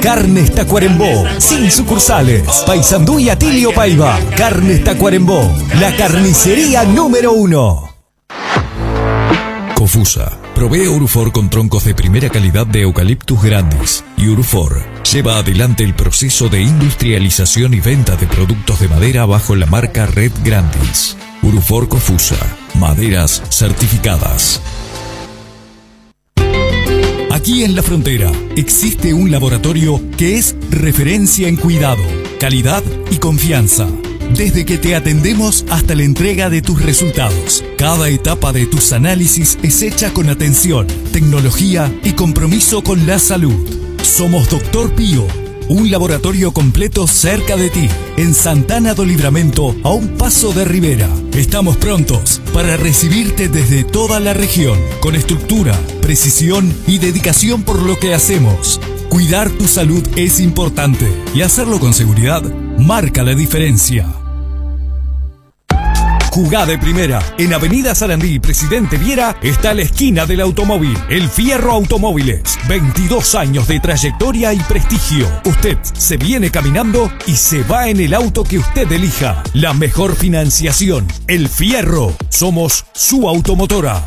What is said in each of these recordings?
Carnes Tacuarembó, sin sucursales. Paysandú y Atilio Paiva. Carnes Tacuarembó, la carnicería número 1. Cofusa provee Urufor con troncos de primera calidad de Eucalyptus grandis, y Urufor lleva adelante el proceso de industrialización y venta de productos de madera bajo la marca Red Grandis. Urufor Cofusa, maderas certificadas. Aquí en La Frontera existe un laboratorio que es referencia en cuidado, calidad y confianza. Desde que te atendemos hasta la entrega de tus resultados, cada etapa de tus análisis es hecha con atención, tecnología y compromiso con la salud. Somos Dr. Pío, un laboratorio completo cerca de ti, en Santana do Livramento, a un paso de Rivera. Estamos prontos para recibirte desde toda la región, con estructura, precisión y dedicación por lo que hacemos. Cuidar tu salud es importante y hacerlo con seguridad marca la diferencia. Jugá de primera. En Avenida Sarandí, Presidente Viera, está la esquina del automóvil. El Fierro Automóviles. 22 años de trayectoria y prestigio. Usted se viene caminando y se va en el auto que usted elija. La mejor financiación. El Fierro. Somos su automotora.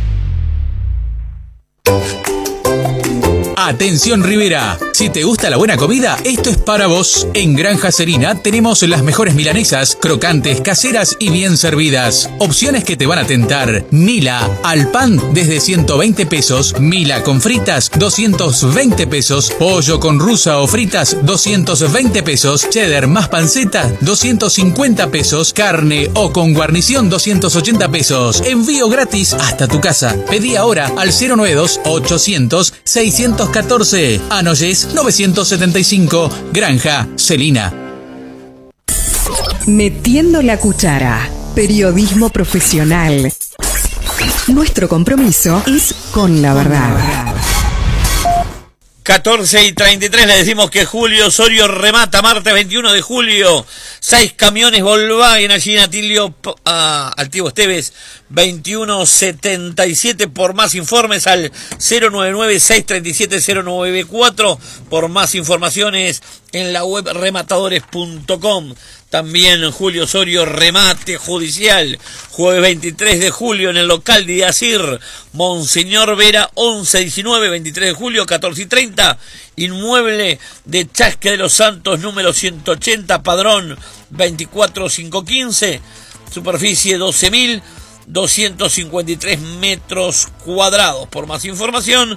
Atención Rivera, si te gusta la buena comida, esto es para vos. En Granja Serina tenemos las mejores milanesas, crocantes, caseras y bien servidas. Opciones que te van a tentar. Mila al pan desde 120 pesos, mila con fritas 220 pesos, pollo con rusa o fritas 220 pesos, cheddar más panceta 250 pesos, carne o con guarnición 280 pesos. Envío gratis hasta tu casa. Pedí ahora al 092-800-614. Anoyes 975, Granja Celina. Metiendo la cuchara. Periodismo profesional. Nuestro compromiso es con la verdad. 14:33 le decimos que Julio Osorio remata martes 21 de julio. 6 camiones Volkswagen allí en Altivo Esteves 2177. Por más informes al 099-637-094. Por más informaciones en la web rematadores.com. También Julio Osorio remate judicial. Jueves 23 de julio en el local de Iacir. Monseñor Vera 1119, 23 de julio, 14:30. Inmueble de Chasque de los Santos, número 180, padrón 24515. Superficie 12.253 metros cuadrados. Por más información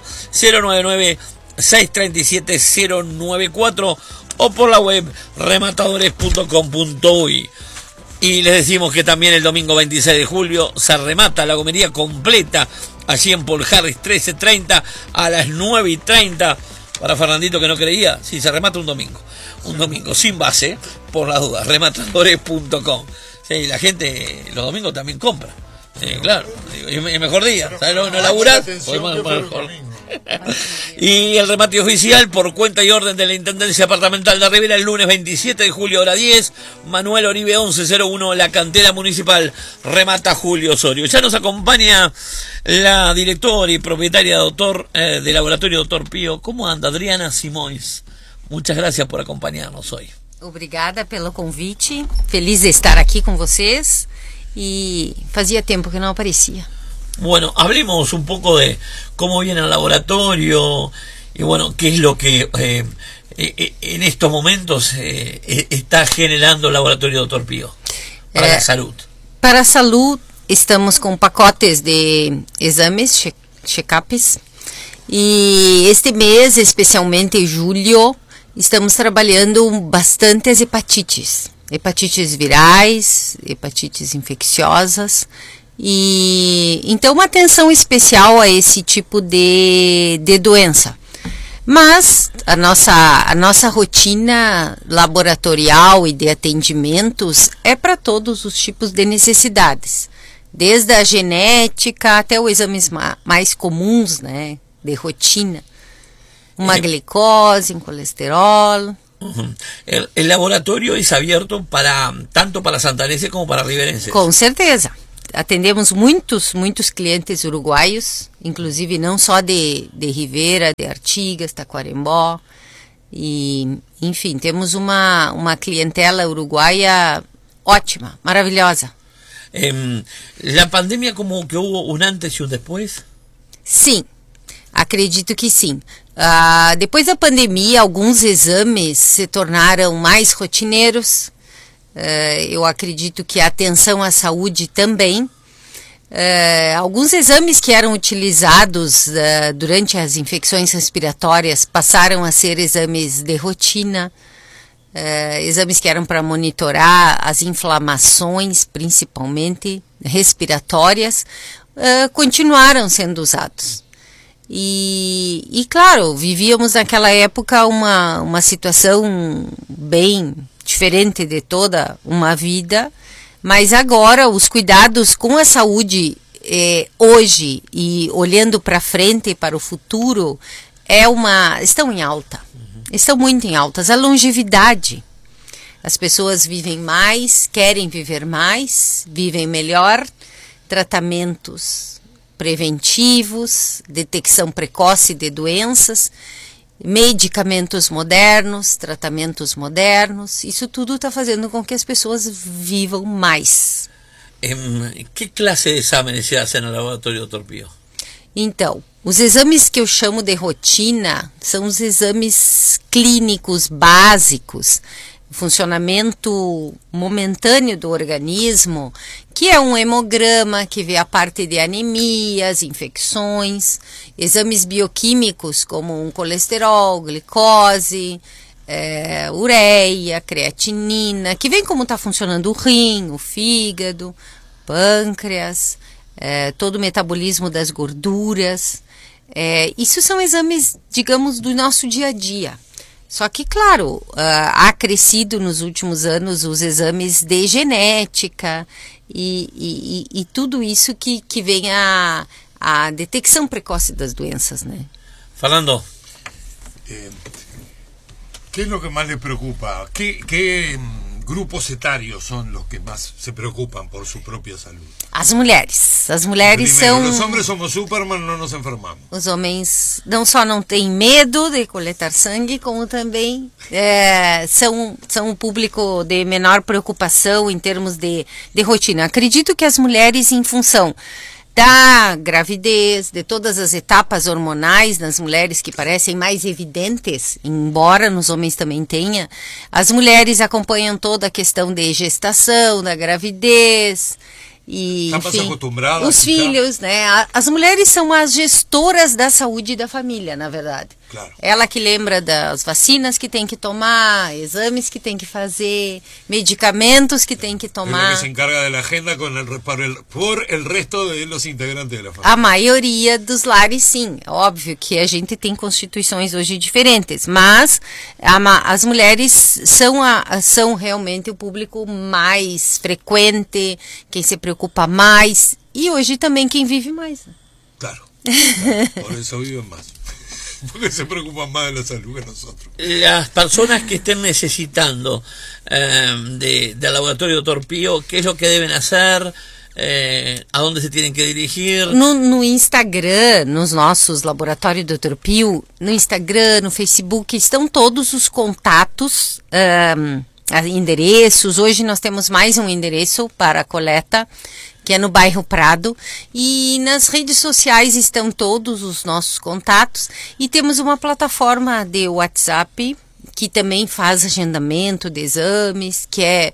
099-637-094 o por la web rematadores.com.uy. Y les decimos que también el domingo 26 de julio se remata la gomería completa allí en Paul Harris 1330 a las 9:30. Para Fernandito que no creía, sí, se remata un domingo sin base, por las dudas, rematadores.com. Sí, la gente los domingos también compra. Claro, es mejor día, ¿sabes? No laburás, mejor. Y el remate oficial por cuenta y orden de la Intendencia Departamental de Rivera el lunes 27 de julio, hora 10. Manuel Oribe 1101, la cantera municipal. Remata Julio Osorio. Ya nos acompaña la directora y propietaria del laboratorio Dr. Pío. ¿Cómo anda? Adriana Simões. Muchas gracias por acompañarnos hoy. Obrigada pelo convite. Feliz de estar aqui com vocês. Y fazia tiempo que no aparecía. Bueno, hablemos un poco de cómo viene el laboratorio y bueno, qué es lo que en estos momentos está generando el laboratorio Dr. Pío para la salud. Para a salud, estamos com pacotes de exames, check-ups, e este mês, especialmente em julho, estamos trabalhando bastante as hepatites virais, hepatites infecciosas. E então uma atenção especial a esse tipo de doença. Mas a nossa rotina laboratorial e de atendimentos é para todos os tipos de necessidades, desde a genética até os exames mais comuns, né, de rotina, uma glicose, um colesterol. El laboratorio es abierto tanto para santanenses como para riverenses. Com certeza. Atendemos muitos clientes uruguaios, inclusive não só de Rivera, de Artigas, Tacuarembó. E, enfim, temos uma clientela uruguaia ótima, maravilhosa. ¿La pandemia como que hubo un antes y un después? Sim, acredito que sim. Depois da pandemia, alguns exames se tornaram mais rotineiros. Eu acredito que a atenção à saúde também. Alguns exames que eram utilizados durante as infecções respiratórias passaram a ser exames de rotina. Exames que eram para monitorar as inflamações, principalmente respiratórias, continuaram sendo usados. E claro, vivíamos naquela época uma situação bem diferente de toda uma vida, mas agora os cuidados com a saúde hoje e olhando para frente e para o futuro estão em alta. Estão muito em altas. A longevidade. As pessoas vivem mais, querem viver mais, vivem melhor. Tratamentos preventivos, detecção precoce de doenças, medicamentos modernos, tratamentos modernos. Isso tudo está fazendo com que as pessoas vivam mais. Que classe de exames se fazem no laboratório Dr. Pio? Então, os exames que eu chamo de rotina são os exames clínicos básicos, funcionamento momentâneo do organismo, que é um hemograma que vê a parte de anemias, infecções, exames bioquímicos como um colesterol, glicose, ureia, creatinina, que vem como está funcionando o rim, o fígado, pâncreas, todo o metabolismo das gorduras. Isso são exames, digamos, do nosso dia a dia. Só que, claro, há crescido nos últimos anos os exames de genética e tudo isso que vem a detecção precoce das doenças, né? Fernando. ¿Qué es lo que más le preocupa? ¿Qué grupos etarios son los que más se preocupan por su propia salud? As mulheres. As mulheres Primero, são... Los hombres somos Superman, no nos enfermamos. Os homens não só não têm medo de coletar sangue, como também são um público de menor preocupação em termos de rotina. Acredito que as mulheres, em função da gravidez, de todas as etapas hormonais nas mulheres que parecem mais evidentes, embora nos homens também tenha, as mulheres acompanham toda a questão de gestação, da gravidez e, enfim, os filhos, né? As mulheres são as gestoras da saúde da família, na verdade. Claro. Ela que lembra das vacinas que tem que tomar, exames que tem que fazer, medicamentos que tem que tomar. Es lo que se encarga de la agenda por el resto de los integrantes de la familia. A maioria dos lares, sim. Óbvio que a gente tem constituições hoje diferentes, mas as mulheres são realmente o público mais frequente, quem se preocupa mais, e hoje também quem vive mais. Claro. Por eso viven más. Porque se preocupan más de la salud que nosotros. Las personas que estén necesitando del laboratorio Dr. Pio, ¿qué es lo que deben hacer? A onde se tienen que dirigir? No Instagram, nos nossos laboratórios Dr. Pio, no Instagram, no Facebook, estão todos os contatos, endereços. Hoje nós temos mais um endereço para a coleta, que é no bairro Prado, e nas redes sociais estão todos os nossos contatos, e temos uma plataforma de WhatsApp que também faz agendamento de exames, que é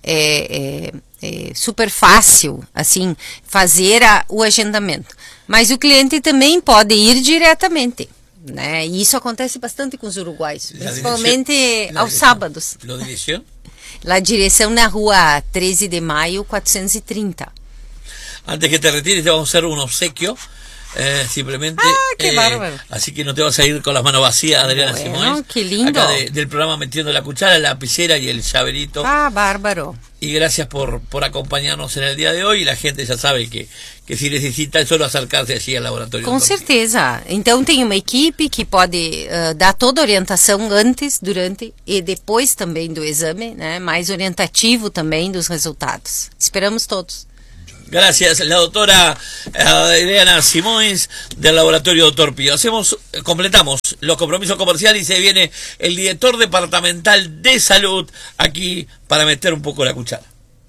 super fácil, assim, fazer o agendamento. Mas o cliente também pode ir diretamente, né? E isso acontece bastante com os uruguaios, principalmente aos sábados. ¿La dirección? A direção na rua 13 de maio, 430. Antes que te retires te vamos a hacer un obsequio, simplemente. ¡Qué bárbaro! Así que no te vas a ir con las manos vacías, Adriana Simoes. ¡Qué lindo! Acá del programa Metiendo la Cuchara, la lapicera y el llaverito. Bárbaro! Y gracias por acompañarnos en el día de hoy. Y la gente ya sabe que se necesita é solo acercarse allí al laboratório. Com certeza. Então tem uma equipe que pode dar toda a orientação antes, durante e depois também do exame, né? Mais orientativo também dos resultados. Esperamos todos. Gracias, la doctora Adriana Simões del laboratorio Dr. Pío. Completamos los compromisos comerciales y se viene el director departamental de salud aquí para meter un poco la cuchara.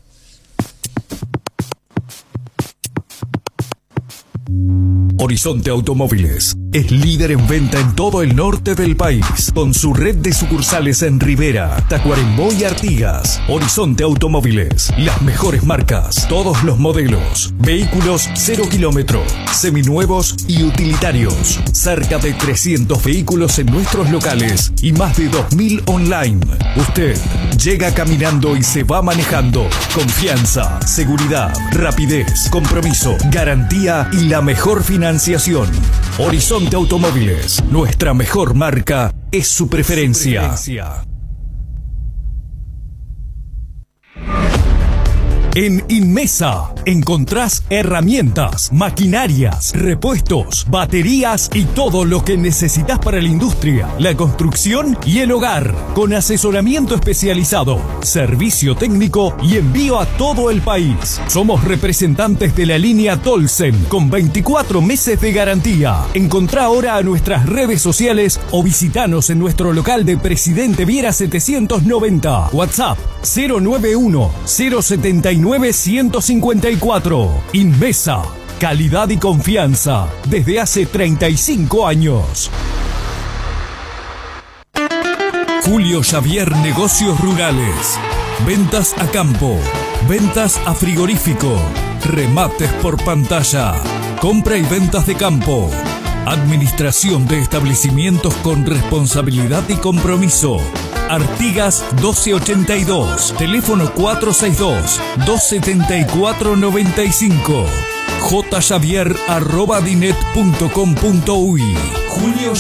Horizonte Automóviles es líder en venta en todo el norte del país, con su red de sucursales en Rivera, Tacuarembó y Artigas. Horizonte Automóviles, las mejores marcas, todos los modelos, vehículos 0 kilómetro, seminuevos y utilitarios. Cerca de 300 vehículos en nuestros locales y más de 2000 online. Usted llega caminando y se va manejando. Confianza, seguridad, rapidez, compromiso, garantía y la mejor financiación. Horizonte Automóviles, nuestra mejor marca es su preferencia. En Inmesa encontrás herramientas, maquinarias, repuestos, baterías y todo lo que necesitas para la industria, la construcción y el hogar, con asesoramiento especializado, servicio técnico y envío a todo el país. Somos representantes de la línea Tolsen con 24 meses de garantía. Encontrá ahora a nuestras redes sociales o visitanos en nuestro local de Presidente Viera 790. WhatsApp 091 079 154. Inmesa, calidad y confianza desde hace 35 años. Julio Xavier Negocios Rurales. Ventas a campo, ventas a frigorífico, remates por pantalla, compra y ventas de campo, administración de establecimientos con responsabilidad y compromiso. Artigas 1282, teléfono 462-274-95, jxavier@dinet.com.uy. Julio